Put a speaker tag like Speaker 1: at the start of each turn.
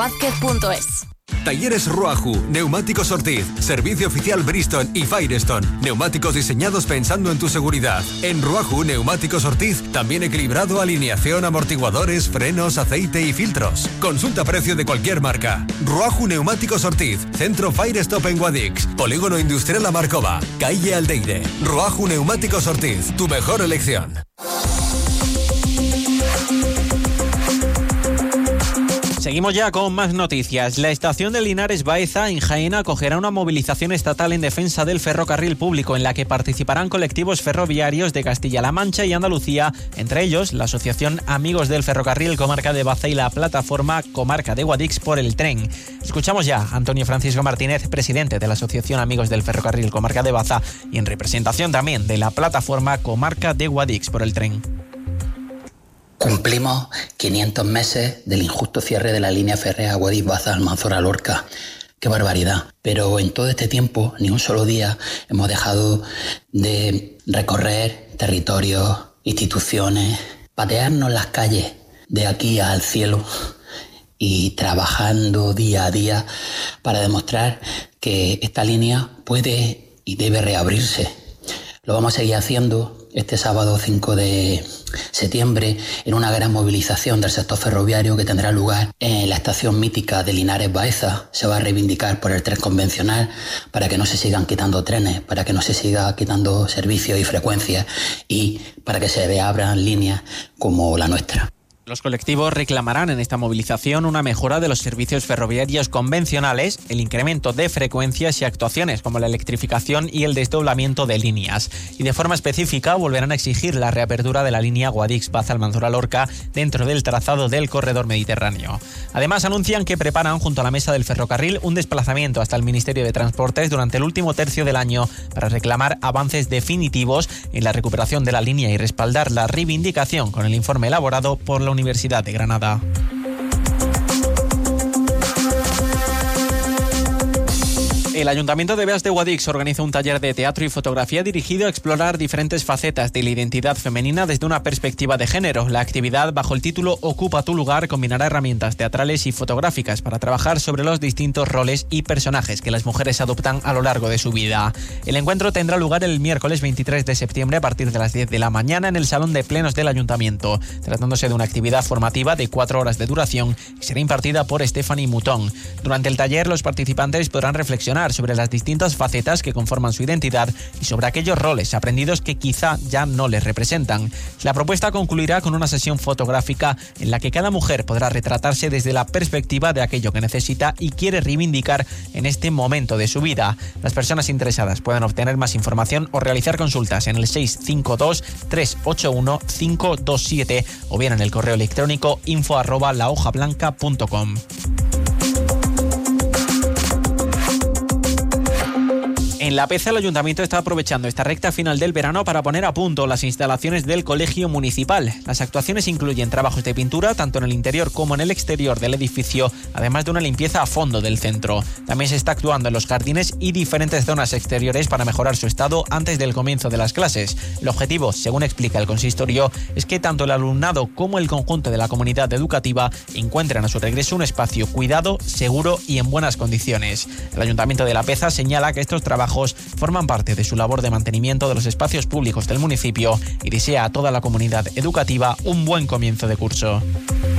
Speaker 1: Vázquez.es.
Speaker 2: Talleres Ruaju, Neumáticos Ortiz, Servicio Oficial Bristol y Firestone. Neumáticos diseñados pensando en tu seguridad. En Ruaju, Neumáticos Ortiz, también equilibrado, alineación, amortiguadores, frenos, aceite y filtros. Consulta precio de cualquier marca. Ruaju Neumáticos Ortiz, Centro Firestop en Guadix, Polígono Industrial Amarcova, Calle Aldeire. Ruaju Neumáticos Ortiz, tu mejor elección.
Speaker 3: Seguimos ya con más noticias. La estación de Linares Baeza en Jaén acogerá una movilización estatal en defensa del ferrocarril público en la que participarán colectivos ferroviarios de Castilla-La Mancha y Andalucía, entre ellos la Asociación Amigos del Ferrocarril Comarca de Baza y la plataforma Comarca de Guadix por el tren. Escuchamos ya a Antonio Francisco Martínez, presidente de la Asociación Amigos del Ferrocarril Comarca de Baza y en representación también de la plataforma Comarca de Guadix por el tren.
Speaker 4: Cumplimos 500 meses del injusto cierre de la línea férrea Guadix-Baza-Almanzora-Lorca. ¡Qué barbaridad! Pero en todo este tiempo, ni un solo día, hemos dejado de recorrer territorios, instituciones, patearnos las calles de aquí al cielo y trabajando día a día para demostrar que esta línea puede y debe reabrirse. Lo vamos a seguir haciendo este sábado 5 de septiembre en una gran movilización del sector ferroviario que tendrá lugar en la estación mítica de Linares Baeza. Se va a reivindicar por el tren convencional para que no se sigan quitando trenes, para que no se siga quitando servicios y frecuencias y para que se reabran líneas como la nuestra.
Speaker 3: Los colectivos reclamarán en esta movilización una mejora de los servicios ferroviarios convencionales, el incremento de frecuencias y actuaciones como la electrificación y el desdoblamiento de líneas. Y de forma específica volverán a exigir la reapertura de la línea Guadix-Baza-Almanzora-Lorca dentro del trazado del corredor mediterráneo. Además anuncian que preparan junto a la mesa del ferrocarril un desplazamiento hasta el Ministerio de Transportes durante el último tercio del año para reclamar avances definitivos en la recuperación de la línea y respaldar la reivindicación con el informe elaborado por la Universidad de Granada. El Ayuntamiento de Beas de Guadix organiza un taller de teatro y fotografía dirigido a explorar diferentes facetas de la identidad femenina desde una perspectiva de género. La actividad, bajo el título Ocupa tu lugar, combinará herramientas teatrales y fotográficas para trabajar sobre los distintos roles y personajes que las mujeres adoptan a lo largo de su vida. El encuentro tendrá lugar el miércoles 23 de septiembre a partir de las 10 de la mañana en el Salón de Plenos del Ayuntamiento, tratándose de una actividad formativa de 4 horas de duración que será impartida por Stephanie Mutón. Durante el taller, los participantes podrán reflexionar sobre las distintas facetas que conforman su identidad y sobre aquellos roles aprendidos que quizá ya no les representan. La propuesta concluirá con una sesión fotográfica en la que cada mujer podrá retratarse desde la perspectiva de aquello que necesita y quiere reivindicar en este momento de su vida. Las personas interesadas pueden obtener más información o realizar consultas en el 652-381-527 o bien en el correo electrónico info@lahojablanca.com. En La Peza, el Ayuntamiento está aprovechando esta recta final del verano para poner a punto las instalaciones del Colegio Municipal. Las actuaciones incluyen trabajos de pintura tanto en el interior como en el exterior del edificio, además de una limpieza a fondo del centro. También se está actuando en los jardines y diferentes zonas exteriores para mejorar su estado antes del comienzo de las clases. El objetivo, según explica el consistorio, es que tanto el alumnado como el conjunto de la comunidad educativa encuentren a su regreso un espacio cuidado, seguro y en buenas condiciones. El Ayuntamiento de La Peza señala que estos trabajos forman parte de su labor de mantenimiento de los espacios públicos del municipio y desea a toda la comunidad educativa un buen comienzo de curso.